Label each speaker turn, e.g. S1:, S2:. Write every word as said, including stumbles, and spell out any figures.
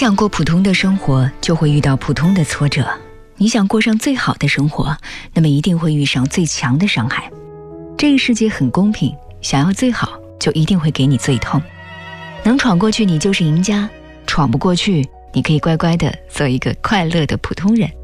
S1: 想过普通的生活，就会遇到普通的挫折；你想过上最好的生活，那么一定会遇上最强的伤害。这个世界很公平，想要最好，就一定会给你最痛。能闯过去，你就是赢家；闯不过去，你可以乖乖的做一个快乐的普通人。